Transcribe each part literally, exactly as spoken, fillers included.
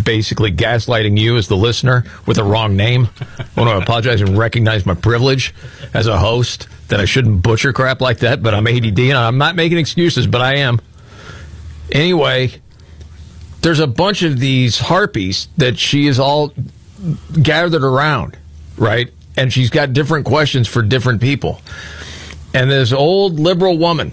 basically gaslighting you as the listener with the wrong name. I want to apologize and recognize my privilege as a host that I shouldn't butcher crap like that, but I'm A D D and I'm not making excuses, but I am. Anyway, there's a bunch of these harpies that she is all gathered around, right? And she's got different questions for different people. And this old liberal woman,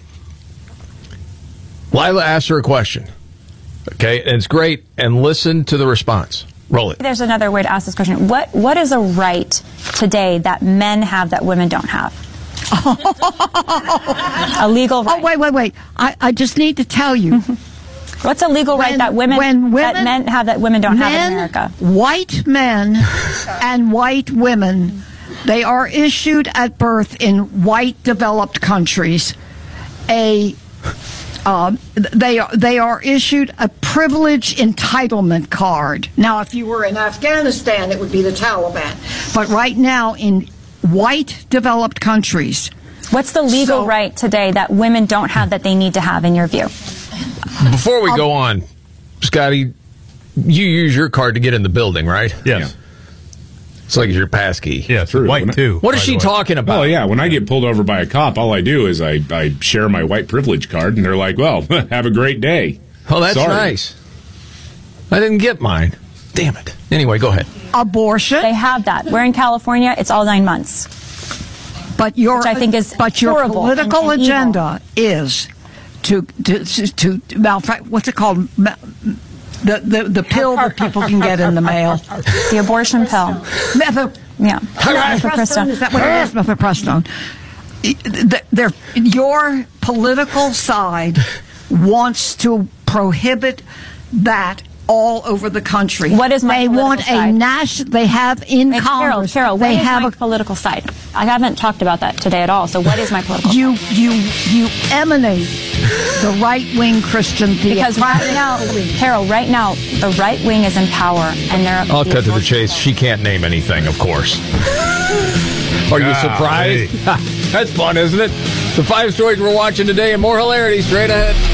Lila asks her a question. Okay, and it's great. And listen to the response. Roll it. There's another way to ask this question. What What is a right today that men have that women don't have? A legal right. Oh, wait, wait, wait. I, I just need to tell you. What's a legal when, right that women, when women that men have that women don't men, have in America? White men and white women, they are issued at birth in white developed countries a uh, they are they are issued a privilege entitlement card. Now, if you were in Afghanistan, it would be the Taliban. But right now, in white developed countries, what's the legal so, right today that women don't have that they need to have in your view? Before we go on, Scotty, you use your card to get in the building, right? Yes. Yeah. It's like your pass key. Yeah, it's white, I, too. What is she talking about? Oh, yeah. When I get pulled over by a cop, all I do is I, I share my white privilege card, and they're like, well, have a great day. Oh, that's Sorry. nice. I didn't get mine. Damn it. Anyway, go ahead. Abortion. They have that. We're in California. It's all nine months. But your, Which I think is but your horrible political and, and agenda is to, to, to, to malfa- what's it called? Ma- The, the the pill that people can get in the mail. The abortion pill. Metho- Yeah. Mifepristone. Is that what it is? Mifepristone. They're, your political side wants to prohibit that all over the country. What is my they political want side? a national? They have in Hey, Congress. Carol, Carol, they what is have my a political side? I haven't talked about that today at all. So what is my political you side? you you emanate the right wing Christian theology. Because right now, Carol, right now, the right wing is in power, and they're. I'll cut to the chase. She can't name anything, of course. Are you surprised? That's fun, isn't it? The five stories we're watching today and more hilarity straight ahead.